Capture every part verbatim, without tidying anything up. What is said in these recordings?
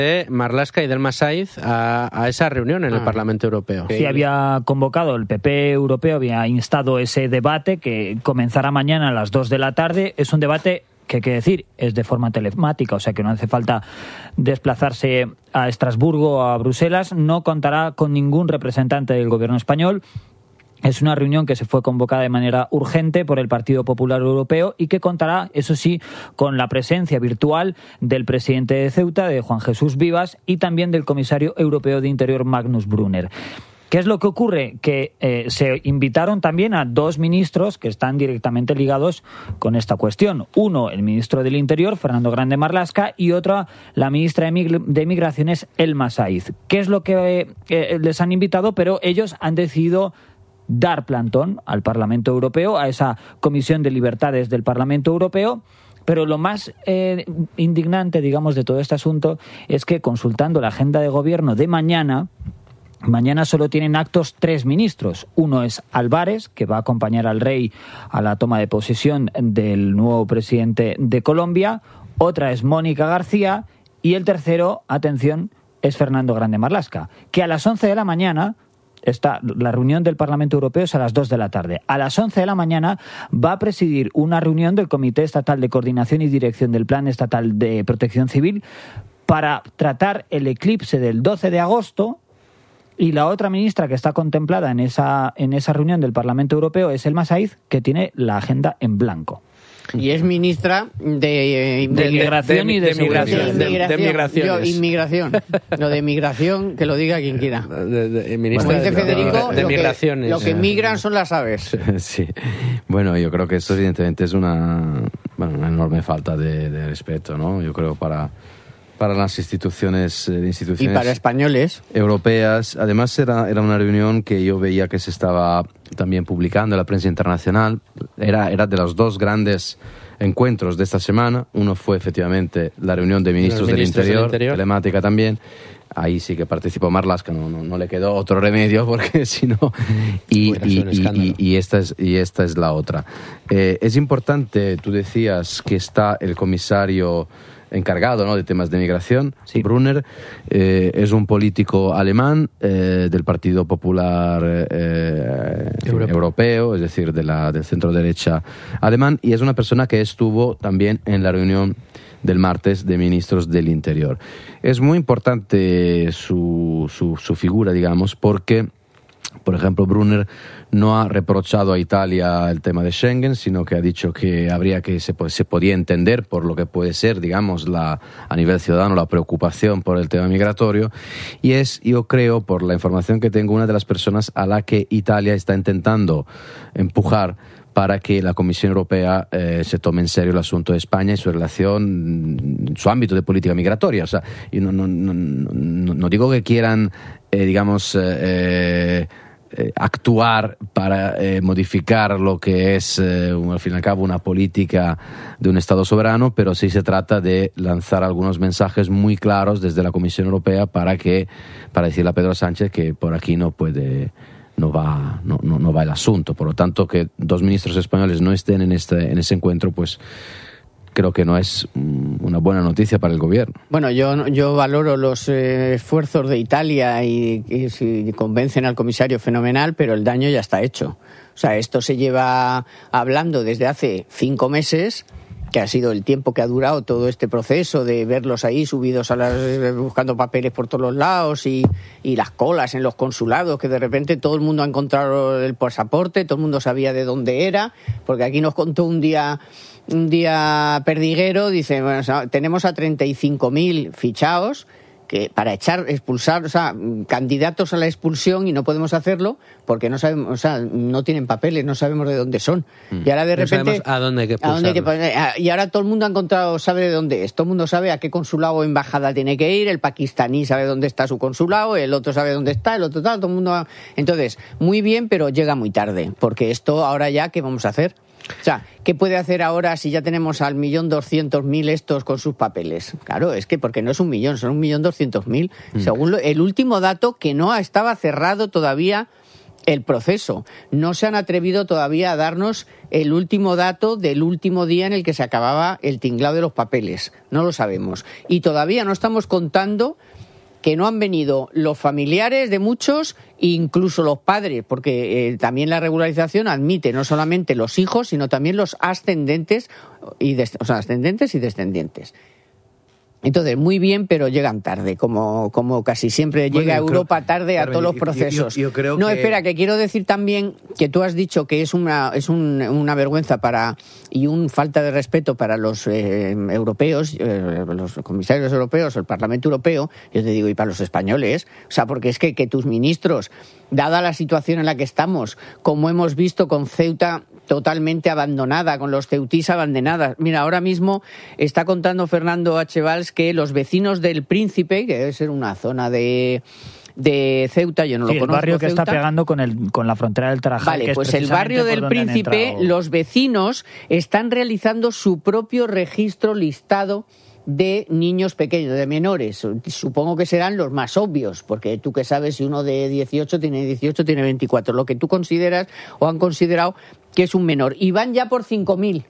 de Marlaska y Delma Saíz a, a esa reunión en ah, el Parlamento Europeo. Sí, había convocado el P P europeo, había instado ese debate que comenzará mañana a las dos de la tarde. Es un debate que hay que decir, es de forma telemática, o sea que no hace falta desplazarse a Estrasburgo o a Bruselas. No contará con ningún representante del gobierno español. Es una reunión que se fue convocada de manera urgente por el Partido Popular Europeo y que contará, eso sí, con la presencia virtual del presidente de Ceuta, de Juan Jesús Vivas, y también del comisario europeo de Interior, Magnus Brunner. ¿Qué es lo que ocurre? Que eh, se invitaron también a dos ministros que están directamente ligados con esta cuestión. Uno, el ministro del Interior, Fernando Grande Marlaska, y otra, la ministra de, Mig- de Migraciones, Delma Saíz. ¿Qué es lo que eh, les han invitado? Pero ellos han decidido dar plantón al Parlamento Europeo, a esa Comisión de Libertades del Parlamento Europeo. Pero lo más eh, indignante, digamos, de todo este asunto es que, consultando la agenda de gobierno de mañana, mañana solo tienen actos tres ministros. Uno es Álvarez, que va a acompañar al rey a la toma de posesión del nuevo presidente de Colombia. Otra es Mónica García. Y el tercero, atención, es Fernando Grande Marlaska, que a las once de la mañana... Está, la reunión del Parlamento Europeo es a las dos de la tarde. A las once de la mañana va a presidir una reunión del Comité Estatal de Coordinación y Dirección del Plan Estatal de Protección Civil para tratar el eclipse del doce de agosto, y la otra ministra que está contemplada en esa, en esa reunión del Parlamento Europeo es Delma Saíz, que tiene la agenda en blanco. Y es ministra de, de, de migración de, y de, de migración. de, De, de migraciones. Yo, inmigración. Lo de migración, que lo diga quien quiera. De, de, ministra Como dice de, Federico, de, de lo, migraciones. que, lo que migran son las aves. Sí. Bueno, yo creo que esto evidentemente es una, bueno, una enorme falta de, de respeto, ¿no? Yo creo para... para las instituciones, eh, instituciones y para españoles europeas. Además era, era una reunión que yo veía que se estaba también publicando en la prensa internacional. Era, era de los dos grandes encuentros de esta semana. Uno fue efectivamente la reunión de ministros, del, ministros interior, del Interior, telemática también. Ahí sí que participó Marlaska, no, no, no le quedó otro remedio porque si no... Y, y, y, y, esta es, y esta es la otra. Eh, es importante, tú decías que está el comisario encargado, ¿no?, de temas de migración, sí. Brunner, eh, es un político alemán eh, del Partido Popular eh, Europeo, es decir, de la, del centro derecha alemán, y es una persona que estuvo también en la reunión del martes de ministros del Interior. Es muy importante su, su, su figura, digamos, porque, por ejemplo, Brunner no ha reprochado a Italia el tema de Schengen, sino que ha dicho que habría que se, se podía entender por lo que puede ser, digamos, la, a nivel ciudadano, la preocupación por el tema migratorio. Y es, yo creo, por la información que tengo, una de las personas a la que Italia está intentando empujar para que la Comisión Europea eh, se tome en serio el asunto de España y su relación, su ámbito de política migratoria. O sea, yo no, no, no, no, no digo que quieran, eh, digamos, eh, eh, actuar para eh, modificar lo que es, eh, al fin y al cabo, una política de un Estado soberano, pero sí se trata de lanzar algunos mensajes muy claros desde la Comisión Europea para que, para decirle a Pedro Sánchez que por aquí no puede... no va, no, no, no va el asunto. Por lo tanto, que dos ministros españoles no estén en, este, en ese encuentro, pues creo que no es una buena noticia para el gobierno. Bueno, yo, yo valoro los eh, esfuerzos de Italia y, y si convencen al comisario, fenomenal, pero el daño ya está hecho. O sea, esto se lleva hablando desde hace cinco meses, que ha sido el tiempo que ha durado todo este proceso de verlos ahí subidos a las, buscando papeles por todos los lados y, y las colas en los consulados, que de repente todo el mundo ha encontrado el pasaporte, todo el mundo sabía de dónde era, porque aquí nos contó un día un día Perdiguero, dice, bueno, tenemos a treinta y cinco mil fichados que para echar, expulsar, o sea, candidatos a la expulsión, y no podemos hacerlo porque no sabemos, o sea, no tienen papeles, no sabemos de dónde son. Mm. Y ahora de no repente a dónde hay que a dónde hay que, y ahora todo el mundo ha encontrado, sabe de dónde es, todo el mundo sabe a qué consulado o embajada tiene que ir, el pakistaní sabe dónde está su consulado, el otro sabe dónde está, el otro tal, todo el mundo ha... Entonces, muy bien, pero llega muy tarde, porque esto ahora ya, ¿qué vamos a hacer? O sea, ¿qué puede hacer ahora si ya tenemos al millón doscientos mil estos con sus papeles? Claro, es que porque no es un millón, son un millón doscientos mil. Mm. Según lo, el último dato, que no estaba cerrado todavía el proceso. No se han atrevido todavía a darnos el último dato del último día en el que se acababa el tinglado de los papeles. No lo sabemos. Y todavía no estamos contando que no han venido los familiares de muchos, incluso los padres, porque eh, también la regularización admite no solamente los hijos, sino también los ascendentes y des- o sea, ascendentes y descendientes. Entonces, muy bien, pero llegan tarde, como, como casi siempre Bueno, llega yo Europa creo- tarde a Carmen, todos los yo- procesos. yo- yo creo no, que- espera, que quiero decir también que tú has dicho que es una es un- una vergüenza para y una falta de respeto para los eh, europeos, eh, los comisarios europeos, el Parlamento Europeo. Yo te digo, y para los españoles, o sea, porque es que, que tus ministros, dada la situación en la que estamos, como hemos visto con Ceuta totalmente abandonada, con los ceutís abandonadas. Mira, ahora mismo está contando Fernando H. Valls que los vecinos del Príncipe, que debe ser una zona de, de Ceuta, yo no Sí, lo el conozco. barrio que Ceuta. está pegando con el con la frontera del Tarajal. Vale, que es pues el precisamente barrio por del donde han Príncipe, entrado. los vecinos están realizando su propio registro listado de niños pequeños, de menores. Supongo que serán los más obvios, porque tú que sabes si uno de dieciocho tiene dieciocho, tiene veinticuatro, lo que tú consideras o han considerado que es un menor. Y van ya por cinco mil.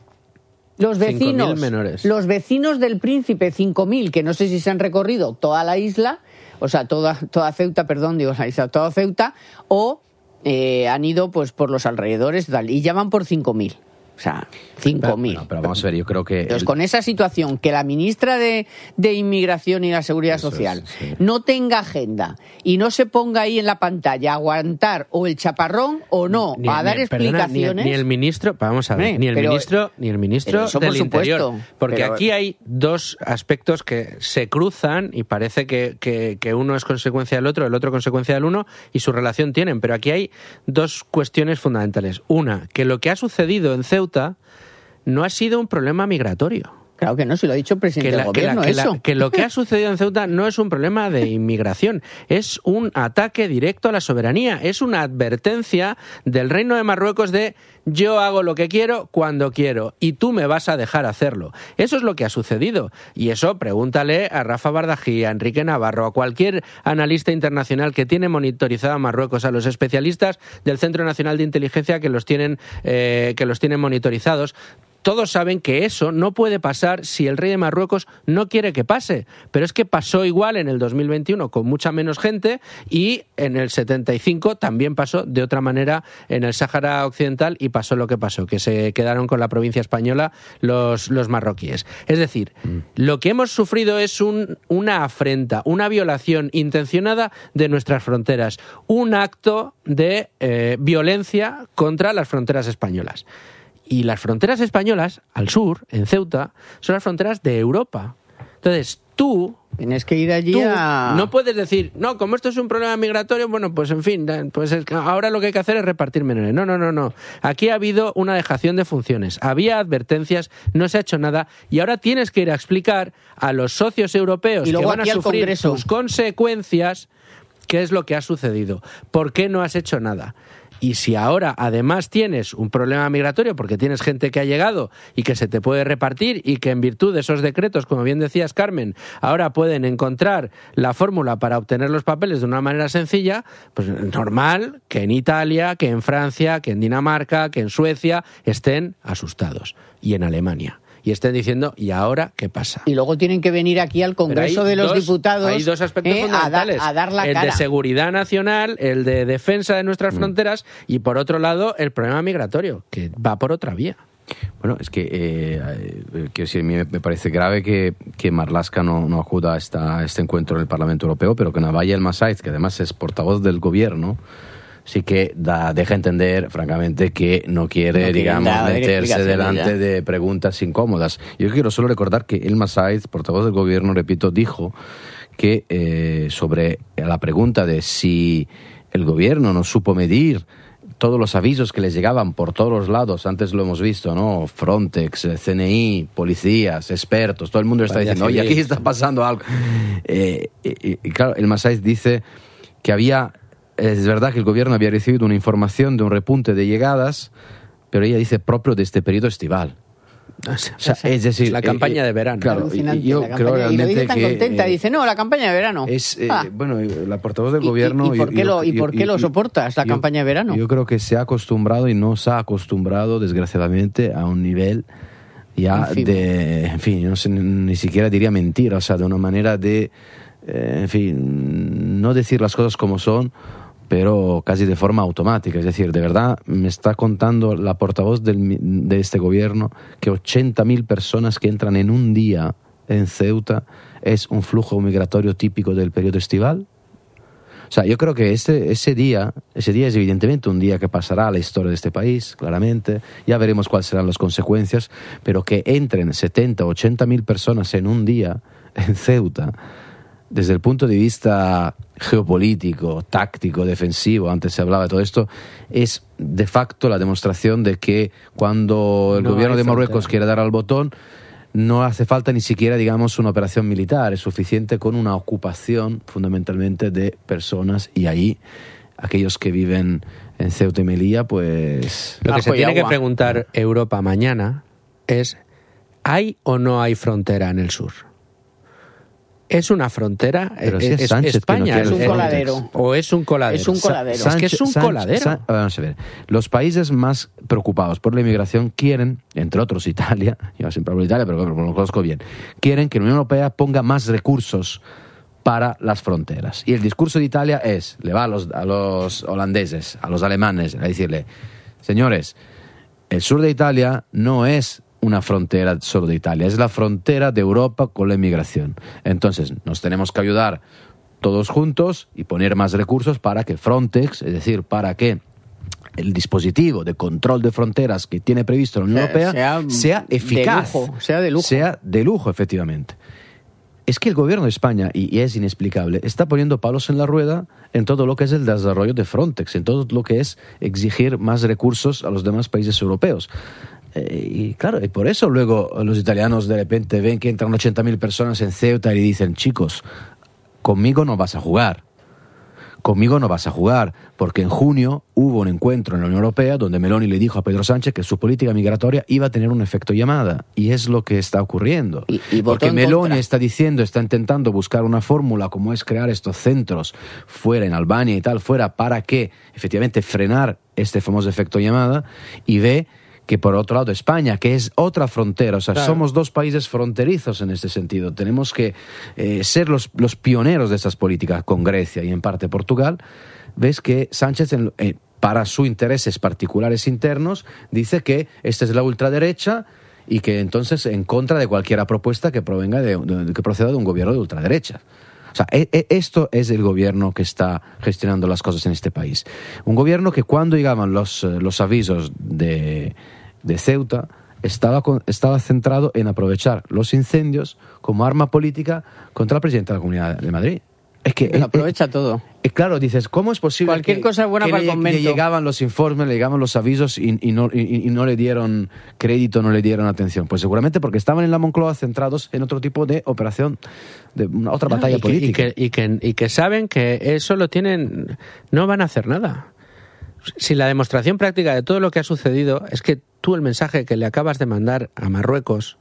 Los vecinos, cinco mil menores. los vecinos del Príncipe, cinco mil, que no sé si se han recorrido toda la isla, o sea, toda, toda Ceuta, perdón, digo la isla, toda Ceuta, o eh, han ido pues por los alrededores tal, y ya van por cinco mil. O sea, cinco mil. Pero, pero vamos a ver, yo creo que... Entonces, el- con esa situación, que la ministra de, de Inmigración y la Seguridad Eso Social es, sí. no tenga agenda y no se ponga ahí en la pantalla a aguantar o el chaparrón o no, Ni- a dar ni- perdona, explicaciones... ni, ni el ministro, vamos a ver, Hombre, ni el pero- ministro, ni el ministro pero eso por del supuesto, Interior, porque pero- aquí hay dos aspectos que se cruzan y parece que, que, que uno es consecuencia del otro, el otro consecuencia del uno y su relación tienen, pero aquí hay dos cuestiones fundamentales. Una, que lo que ha sucedido en Ceuta no ha sido un problema migratorio. Claro que no, si lo ha dicho el presidente Que, la- del que la- gobierno, que la- eso. que lo que ha sucedido en Ceuta no es un problema de inmigración, es un ataque directo a la soberanía, es una advertencia del Reino de Marruecos de yo hago lo que quiero cuando quiero y tú me vas a dejar hacerlo. Eso es lo que ha sucedido y eso pregúntale a Rafa Bardají, a Enrique Navarro, a cualquier analista internacional que tiene monitorizado a Marruecos, a los especialistas del Centro Nacional de Inteligencia que los tienen, eh, que los tienen monitorizados. Todos saben que eso no puede pasar si el rey de Marruecos no quiere que pase. Pero es que pasó igual en el dos mil veintiuno con mucha menos gente y en el setenta y cinco también pasó de otra manera en el Sáhara Occidental y pasó lo que pasó, que se quedaron con la provincia española los, los marroquíes. Es decir, mm. lo que hemos sufrido es un, una afrenta, una violación intencionada de nuestras fronteras, un acto de eh, violencia contra las fronteras españolas. Y las fronteras españolas, al sur, en Ceuta, son las fronteras de Europa. Entonces, tú... Tienes que ir allí tú a... no puedes decir, no, como esto es un problema migratorio, bueno, pues en fin, pues es, ahora lo que hay que hacer es repartir menores. No, no, no, no. Aquí ha habido una dejación de funciones. Había advertencias, no se ha hecho nada, y ahora tienes que ir a explicar a los socios europeos Y que luego van a aquí al sufrir Congreso. sus consecuencias qué es lo que ha sucedido. ¿Por qué no has hecho nada? Y si ahora además tienes un problema migratorio porque tienes gente que ha llegado y que se te puede repartir y que en virtud de esos decretos, como bien decías Carmen, ahora pueden encontrar la fórmula para obtener los papeles de una manera sencilla, pues normal que en Italia, que en Francia, que en Dinamarca, que en Suecia estén asustados y en Alemania. Y estén diciendo, ¿y ahora qué pasa? Y luego tienen que venir aquí al Congreso de los dos, Diputados hay dos aspectos eh, fundamentales. A, da, a dar la el cara. de seguridad nacional, el de defensa de nuestras Mm. fronteras y, por otro lado, el problema migratorio, que va por otra vía. Bueno, es que, eh, eh, que sí, a mí me parece grave que, que Marlaska no, no acuda a, esta, a este encuentro en el Parlamento Europeo, pero que Navaja El Massaid, que además es portavoz del gobierno, sí que da, deja entender, francamente, que no quiere, No quiere digamos, dar meterse explicaciones delante ya. de preguntas incómodas. Yo quiero solo recordar que El Massaid, portavoz del gobierno, repito, dijo que eh, sobre la pregunta de si el gobierno no supo medir todos los avisos que les llegaban por todos los lados, antes lo hemos visto, ¿no? Frontex, C N I, policías, expertos, todo el mundo está Vaya diciendo, oye, civil. aquí está pasando algo. Eh, y, y claro, El Massaid dice que había... Es verdad que el gobierno había recibido una información de un repunte de llegadas, pero ella dice propio de este periodo estival. O sea, es decir, la campaña eh, de verano. Claro, y yo la creo realmente y lo dice tan que contenta, eh, dice, no, la campaña de verano. Es, eh, ah. Bueno, la portavoz del ¿Y, gobierno... ¿Y, y por qué, yo, lo, y yo, por qué yo, lo soportas, la yo, campaña de verano? Yo creo que se ha acostumbrado y no se ha acostumbrado, desgraciadamente, a un nivel ya en fin. de... En fin, no sé, ni siquiera diría mentira, o sea, de una manera de... Eh, en fin, no decir las cosas como son, pero casi de forma automática. Es decir, de verdad me está contando la portavoz del, de este gobierno que ochenta mil personas que entran en un día en Ceuta es un flujo migratorio típico del periodo estival. O sea, yo creo que ese, ese día, ese día es evidentemente un día que pasará a la historia de este país, claramente. Ya veremos cuáles serán las consecuencias, pero que entren setenta o ochenta mil personas en un día en Ceuta, desde el punto de vista geopolítico, táctico, defensivo, antes se hablaba de todo esto, es de facto la demostración de que cuando el no gobierno de Marruecos frontera. quiere dar al botón, no hace falta ni siquiera, digamos, una operación militar, es suficiente con una ocupación fundamentalmente de personas, y ahí aquellos que viven en Ceuta y Melilla, pues... Lo que se tiene agua. que preguntar Europa mañana es, ¿hay o no hay frontera en el sur? ¿Es una frontera? Pero si es, es Sánchez España, que no quiere es un el coladero. Frontex. ¿O es un coladero? Es un coladero. Sa- es que es un Sánchez- coladero. Sa- vamos a ver. Los países más preocupados por la inmigración quieren, entre otros Italia, yo siempre hablo de Italia, pero bueno, lo conozco bien, quieren que la Unión Europea ponga más recursos para las fronteras. Y el discurso de Italia es, le va a los, a los holandeses, a los alemanes, a decirle, señores, el sur de Italia no es una frontera solo de Italia, es la frontera de Europa con la inmigración. Entonces, nos tenemos que ayudar todos juntos y poner más recursos para que Frontex, es decir, para que el dispositivo de control de fronteras que tiene previsto la Unión Europea sea, sea eficaz. De lujo, sea de lujo. Sea de lujo, efectivamente. Es que el gobierno de España, y, y es inexplicable, está poniendo palos en la rueda en todo lo que es el desarrollo de Frontex, en todo lo que es exigir más recursos a los demás países europeos. Eh, y claro, y por eso luego los italianos de repente ven que entran ochenta mil personas en Ceuta y dicen, chicos, conmigo no vas a jugar. Conmigo no vas a jugar, porque en junio hubo un encuentro en la Unión Europea donde Meloni le dijo a Pedro Sánchez que su política migratoria iba a tener un efecto llamada, y es lo que está ocurriendo. Y, y porque en Meloni contra. está diciendo, está intentando buscar una fórmula como es crear estos centros fuera, en Albania y tal, fuera, para que efectivamente frenar este famoso efecto llamada, y ve que por otro lado España, que es otra frontera, o sea, Claro. somos dos países fronterizos en este sentido, tenemos que eh, ser los, los pioneros de esas políticas con Grecia y en parte Portugal. Ves que Sánchez, en, eh, para sus intereses particulares internos, dice que esta es la ultraderecha y que entonces en contra de cualquier propuesta que provenga de, de- que proceda de un gobierno de ultraderecha. O sea, e- e- esto es el gobierno que está gestionando las cosas en este país. Un gobierno que cuando llegaban los, eh, los avisos de, de Ceuta, estaba, con- estaba centrado en aprovechar los incendios como arma política contra el presidente de la Comunidad de Madrid. Es que Lo aprovecha todo. eh, claro, dices, ¿cómo es posible Cualquier que, cosa es buena que para el le, convento? le llegaban los informes, le llegaban los avisos y, y no, y, y no le dieron crédito, no le dieron atención? Pues seguramente porque estaban en la Moncloa centrados en otro tipo de operación, de una otra batalla y que, política. Y que, y, que, y que saben que eso lo tienen, no van a hacer nada. Si la demostración práctica de todo lo que ha sucedido es que tú el mensaje que le acabas de mandar a Marruecos,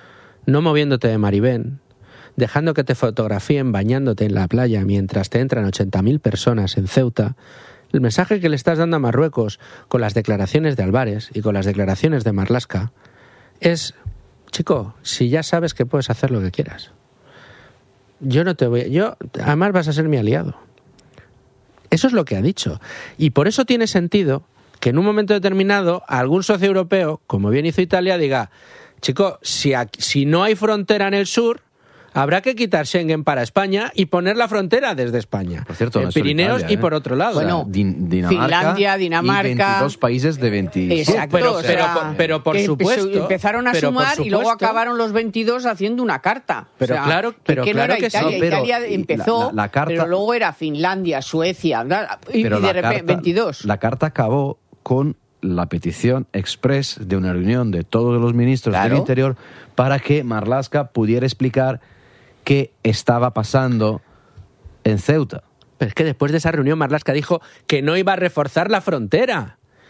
no moviéndote de Maribén, dejando que te fotografíen bañándote en la playa mientras te entran ochenta mil personas en Ceuta, el mensaje que le estás dando a Marruecos con las declaraciones de Álvarez y con las declaraciones de Marlaska es, chico, si ya sabes que puedes hacer lo que quieras, yo no te voy, yo además vas a ser mi aliado. Eso es lo que ha dicho. Y por eso tiene sentido que en un momento determinado algún socio europeo, como bien hizo Italia, diga, chico, si, aquí, si no hay frontera en el sur, habrá que quitar Schengen para España y poner la frontera desde España. Por cierto, en no es solo Pirineos Italia, y por ¿eh? otro lado. Bueno, Din- Dinamarca Finlandia, Dinamarca. y veintidós países de veintisiete. Exacto, pero- o sea, pero- pero por que supuesto, empezaron a pero por sumar y luego supuesto. acabaron los veintidós haciendo una carta. Pero O sea, claro, pero que, que claro no era que sí. Italia. No, pero Italia la- empezó, la- la carta- pero luego era Finlandia, Suecia, bla, y, Pero y de la repente carta- veintidós. La carta acabó con la petición express de una reunión de todos los ministros Claro. del Interior para que Marlaska pudiera explicar qué estaba pasando en Ceuta. Pero es que después de esa reunión Marlaska dijo que no iba a reforzar la frontera.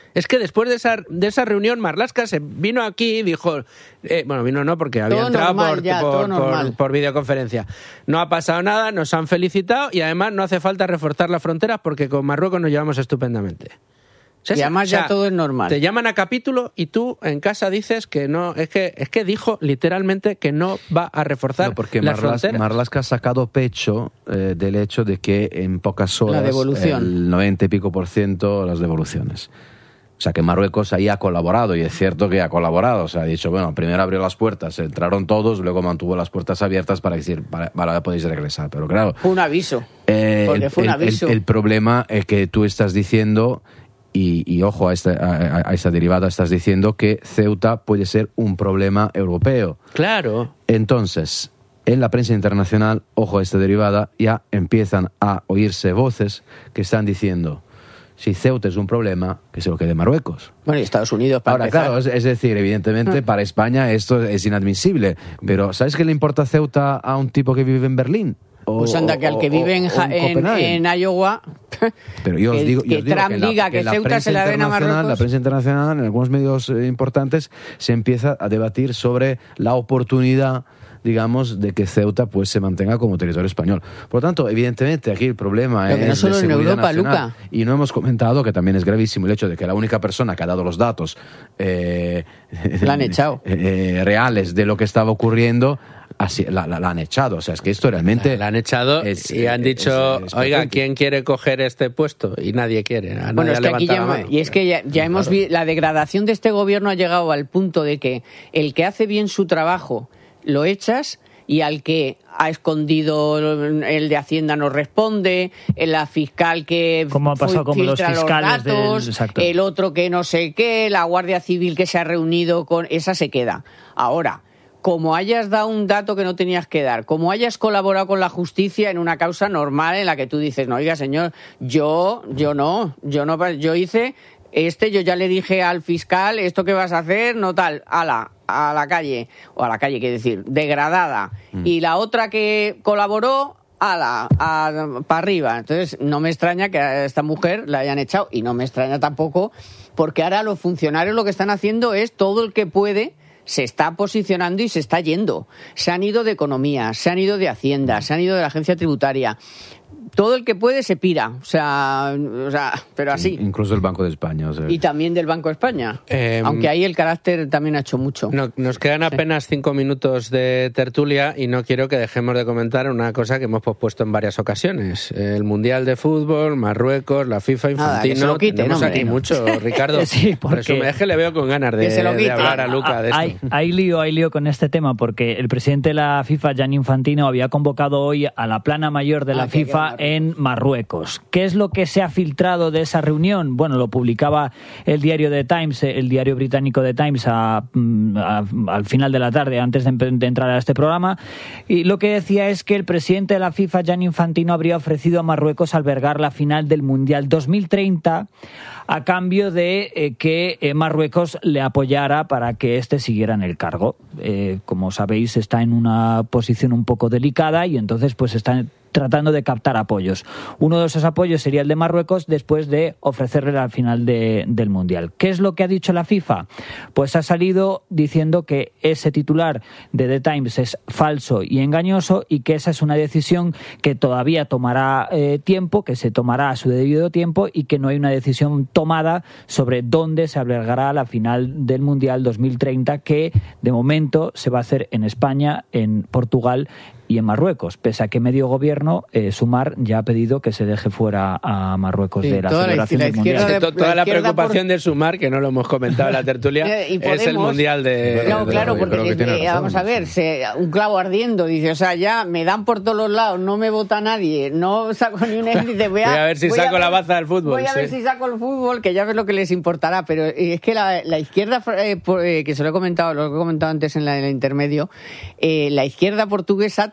Es que después de esa, de esa reunión, Marlaska se vino aquí y dijo... Eh, bueno, vino no, porque había todo entrado normal, por, ya, por, por, por, por videoconferencia. No ha pasado nada, nos han felicitado y además no hace falta reforzar las fronteras porque con Marruecos nos llevamos estupendamente. O sea, y además o sea, ya todo es normal. Te llaman a capítulo y tú en casa dices que no... Es que, es que dijo literalmente que no va a reforzar no, porque las Marlas, fronteras. Marlaska ha sacado pecho eh, del hecho de que en pocas horas La devolución. el noventa y pico por ciento las devoluciones. O sea, que Marruecos ahí ha colaborado, y es cierto que ha colaborado. O sea, ha dicho, bueno, primero abrió las puertas, entraron todos, luego mantuvo las puertas abiertas para decir, para, para podéis regresar. Pero claro... Fue un aviso. Eh, porque el, fue un el, aviso. El, el problema es que tú estás diciendo, y, y ojo a esta, a, a esta derivada, estás diciendo que Ceuta puede ser un problema europeo. Claro. Entonces, en la prensa internacional, ojo a esta derivada, ya empiezan a oírse voces que están diciendo... Si Ceuta es un problema, que se lo quede Marruecos. Bueno, y Estados Unidos para Ahora, empezar. claro, es, es decir, evidentemente para España esto es inadmisible. Pero ¿sabes qué le importa Ceuta a un tipo que vive en Berlín? O, Pues anda, que al que o, vive en, o en, en, en Iowa... Pero yo os que, digo, yo que os digo Trump que la, diga que, que la Ceuta se la den a internacional, Marruecos... La prensa internacional, en algunos medios eh, importantes, se empieza a debatir sobre la oportunidad, digamos, de que Ceuta pues se mantenga como territorio español. Por lo tanto, evidentemente, aquí el problema Pero es que no solo de en seguridad Europa, nacional. Luca. Y no hemos comentado que también es gravísimo el hecho de que la única persona que ha dado los datos eh, La han echado. eh, reales de lo que estaba ocurriendo, así, la, la, la han echado. O sea, es que esto realmente... La han echado es, y han dicho, es, es oiga, potente. ¿quién quiere coger este puesto? Y nadie quiere. A Bueno, nadie es que aquí levanta la ya, mano. y es que ya, ya Claro. hemos visto, la degradación de este gobierno ha llegado al punto de que el que hace bien su trabajo lo echas y al que ha escondido el de Hacienda no responde, la fiscal que Como ha pasado fu- con los filtra fiscales del- datos, exacto. el otro que no sé qué, la Guardia Civil que se ha reunido con... Esa se queda. Ahora, como hayas dado un dato que no tenías que dar, como hayas colaborado con la justicia en una causa normal en la que tú dices, no, oiga, señor, yo, yo no, yo no, yo hice... Este, yo ya le dije al fiscal, esto que vas a hacer, no tal, ala, a la calle, o a la calle, quiero decir, degradada. Mm. Y la otra que colaboró, ala, para arriba. Entonces, no me extraña que a esta mujer la hayan echado, y no me extraña tampoco, porque ahora los funcionarios lo que están haciendo es todo el que puede, se está posicionando y se está yendo. Se han ido de Economía, se han ido de Hacienda, se han ido de la Agencia Tributaria. Todo el que puede se pira, o sea, o sea pero así. Sí, incluso el Banco de España. O sea. Y también del Banco de España. Eh, Aunque ahí el carácter también ha hecho mucho. No, nos quedan apenas cinco minutos de tertulia y no quiero que dejemos de comentar una cosa que hemos pospuesto en varias ocasiones. El Mundial de Fútbol, Marruecos, la FIFA, Nada, Infantino. que se lo quite, Tenemos no, aquí hombre, no. mucho, Ricardo. Sí, porque- Resume, es que le veo con ganas de, Que se lo de quite. hablar a Luca de esto. Hay, hay lío, hay lío con este tema porque el presidente de la FIFA, Gianni Infantino, había convocado hoy a la plana mayor de la Ah, que FIFA queda en Marruecos. ¿Qué es lo que se ha filtrado de esa reunión? Bueno, lo publicaba el diario The Times, el diario británico The Times, a, a, al final de la tarde, antes de, de entrar a este programa. Y lo que decía es que el presidente de la FIFA, Gianni Infantino, habría ofrecido a Marruecos albergar la final del Mundial dos mil treinta a cambio de eh, que eh, Marruecos le apoyara para que éste siguiera en el cargo. Eh, como sabéis, está en una posición un poco delicada y entonces pues está tratando de captar apoyos. Uno de esos apoyos sería el de Marruecos después de ofrecerle la final de, del Mundial. ¿Qué es lo que ha dicho la FIFA? Pues ha salido diciendo que ese titular de The Times es falso y engañoso y que esa es una decisión que todavía tomará eh, tiempo, que se tomará a su debido tiempo y que no hay una decisión tomada sobre dónde se albergará la final del Mundial dos mil treinta, que de momento se va a hacer en España, en Portugal y en Marruecos, pese a que medio gobierno, eh, Sumar, ya ha pedido que se deje fuera a Marruecos Sí, de la toda la celebración izquierda del Mundial. de- Es que to- toda la, la izquierda preocupación por- de Sumar, que no lo hemos comentado en la tertulia, Eh, y es el Podemos- Mundial de... Claro, de- claro, yo porque creo que eh, tiene razón, vamos a ver, sí. se- un clavo ardiendo, dice, o sea, ya me dan por todos los lados, no me vota nadie, no saco ni un índice, voy a, Voy a ver si voy saco ver- la baza del fútbol, Voy a ver sí. si saco el fútbol, que ya ves lo que les importará, pero eh, es que la, la izquierda, eh, por- eh, que se lo he comentado, lo he comentado antes en la, en el intermedio, eh, la izquierda portuguesa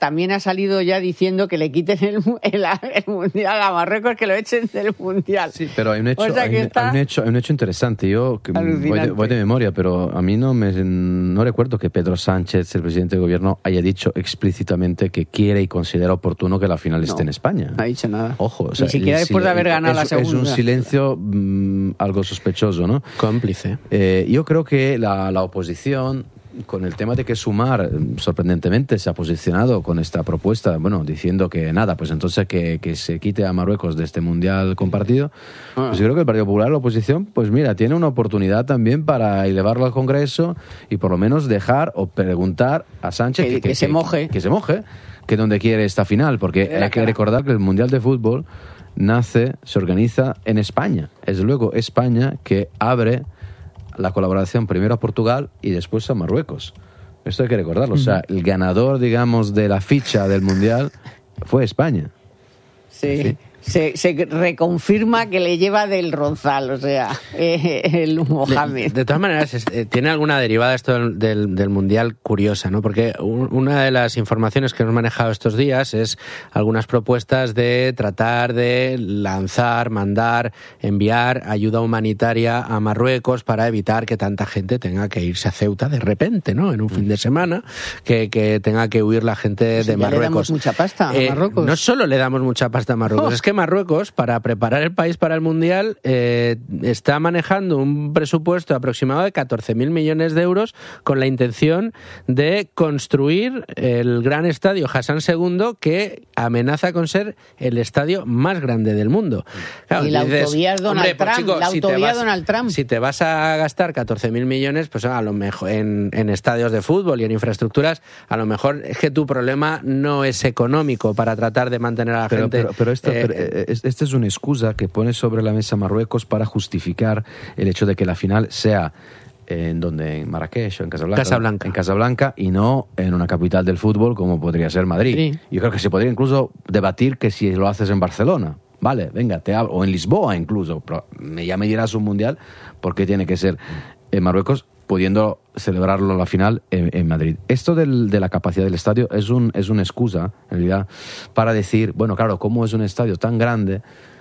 también ha salido ya diciendo que le quiten el, el, el Mundial a Marruecos, que lo echen del Mundial. Sí, pero hay un hecho, O sea que hay, está hay un hecho, hay un hecho interesante. Yo que voy de, voy de memoria, pero a mí no me no recuerdo que Pedro Sánchez, el presidente del gobierno, haya dicho explícitamente que quiere y considera oportuno que la final esté No, en España. No ha dicho nada. Ojo, o sea, ni siquiera después de haber ganado es, la segunda. Es un silencio mmm, algo sospechoso, ¿no? Cómplice. Eh, yo creo que la, la oposición, con el tema de que Sumar, sorprendentemente, se ha posicionado con esta propuesta, bueno, diciendo que nada, pues entonces que, que se quite a Marruecos de este Mundial compartido, Ah. pues yo creo que el Partido Popular, la oposición, pues mira, tiene una oportunidad también para elevarlo al Congreso y por lo menos dejar o preguntar a Sánchez Que- que se moje. que se moje, que donde quiere esta final, porque De la hay que cara. recordar que el Mundial de Fútbol nace, se organiza en España. Es luego España que abre la colaboración primero a Portugal y después a Marruecos. Esto hay que recordarlo. O sea, el ganador, digamos, de la ficha del Mundial fue España. Sí. Sí. Se, se reconfirma que le lleva del Ronzal, o sea, eh, el Mohamed. De, de todas maneras, es- eh, tiene alguna derivada esto del, del, del Mundial curiosa, ¿no? Porque un- una de las informaciones que hemos manejado estos días es algunas propuestas de tratar de lanzar, mandar, enviar ayuda humanitaria a Marruecos para evitar que tanta gente tenga que irse a Ceuta de repente, ¿no? En un fin de semana, que, que tenga que huir la gente Pues de ya Marruecos. le damos mucha pasta a Eh, Marruecos. No solo le damos mucha pasta a Marruecos, Oh. es que Marruecos, para preparar el país para el Mundial, eh, está manejando un presupuesto aproximado de catorce mil millones de euros con la intención de construir el gran estadio Hassan segundo, que amenaza con ser el estadio más grande del mundo. Claro, Y la dices, autovía es Donald "Hombre, pues, Trump, chico, la si te autovía vas- Donald Trump". Si te vas a gastar catorce mil millones, pues a lo mejor en, en estadios de fútbol y en infraestructuras, a lo mejor es que tu problema no es económico para tratar de mantener a la Pero, gente. pero, pero esto, eh, pero, eh, es- esta es una excusa que pone sobre la mesa Marruecos para justificar el hecho de que la final sea en donde en Marrakech o en Casablanca, Casablanca. en Casablanca y no en una capital del fútbol como podría ser Madrid. Sí. Yo creo que se podría incluso debatir que si lo haces en Barcelona, vale, venga, te hablo, o en Lisboa incluso, pero me- ya me dirás un mundial, ¿por qué tiene que ser en Marruecos, pudiendo celebrarlo la final en, en Madrid? Esto del- de la capacidad del estadio es, un, es una excusa, en realidad, para decir, bueno, claro, como es un estadio tan grande,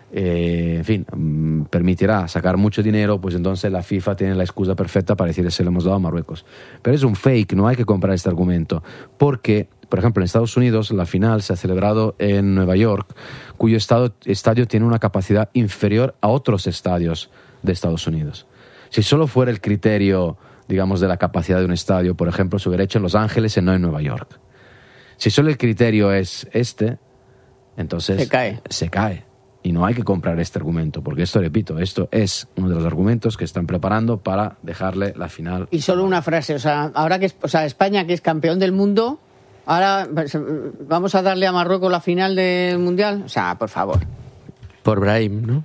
eh, en fin, mm, permitirá sacar mucho dinero, pues entonces la FIFA tiene la excusa perfecta para decir se lo hemos dado a Marruecos. Pero es un fake, no hay que comprar este argumento, porque, por ejemplo, en Estados Unidos la final se ha celebrado en Nueva York, cuyo estado- estadio tiene una capacidad inferior a otros estadios de Estados Unidos. Si solo fuera el criterio, digamos, de la capacidad de un estadio, por ejemplo, se hubiera hecho en Los Ángeles y no en Nueva York. Si solo el criterio es este, entonces Se cae. se cae. Y no hay que comprar este argumento, porque esto, repito, esto es uno de los argumentos que están preparando para dejarle la final. Y solo una frase, o sea, ahora que es, o sea, España, que es campeón del mundo, ahora pues, vamos a darle a Marruecos la final del Mundial. O sea, por favor. Por Brahim, ¿no?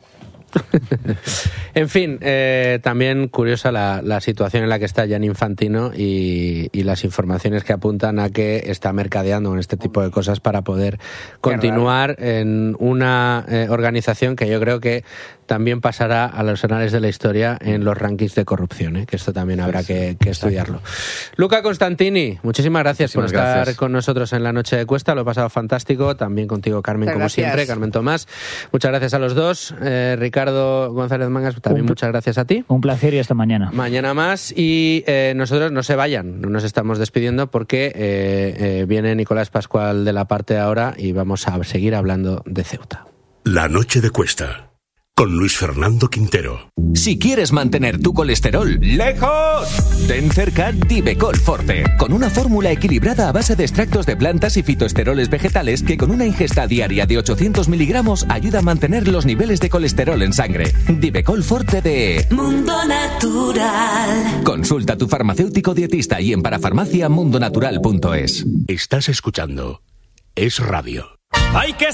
En fin, eh, también curiosa la, la situación en la que está Gianni Infantino y, y las informaciones que apuntan a que está mercadeando con este tipo de cosas para poder continuar en una eh, organización que yo creo que también pasará a los anales de la historia en los rankings de corrupción, ¿eh? Que esto también habrá que, que estudiarlo. Luca Constantini, muchísimas gracias Muchísimas por estar gracias. con nosotros en la Noche de Cuesta, lo he pasado fantástico, también contigo, Carmen, Muchas como gracias. siempre, Carmen Tomás. Muchas gracias a los dos. Eh, Ricardo González Mangas, también Un- muchas gracias a ti. Un placer y hasta mañana. Mañana más y eh, nosotros no se vayan, no nos estamos despidiendo porque eh, eh, viene Nicolás Pascual de la parte de ahora y vamos a seguir hablando de Ceuta. La Noche de Cuesta, con Luis Fernando Quintero. Si quieres mantener tu colesterol lejos, ten cerca Divecol Forte, con una fórmula equilibrada a base de extractos de plantas y fitoesteroles vegetales que con una ingesta diaria de ochocientos miligramos ayuda a mantener los niveles de colesterol en sangre. Divecol Forte de Mundo Natural. Consulta a tu farmacéutico dietista y en parafarmacia mundonatural punto es. Estás escuchando Es Radio. ¡Hay que